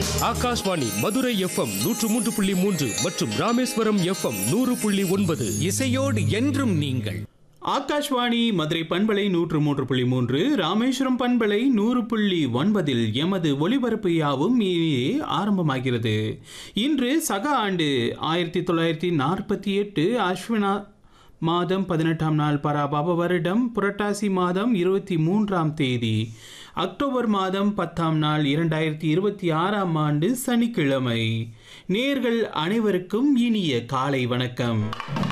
Akashvani Madurai FM 103.3 மற்றும் Rameswaram FM 100.9. இசையோடு என்றும் நீங்கள். ஆகாஷ்வாணி மதுரை பண்பலை 103.3, ராமேஸ்வரம் பண்பலை 100.9 எமது ஒலிபரப்பு யாவும் ஆரம்பமாகிறது. இன்று சக ஆண்டு 1948 அஸ்வினா மாதம் 18ஆம் நாள் பராபவ வருடம் புரட்டாசி மாதம் 23ஆம் தேதி அக்டோபர் மாதம் 10ஆம் நாள் 2026ஆம் ஆண்டு சனிக்கிழமை. நேயர்கள் அனைவருக்கும் இனிய காலை வணக்கம்.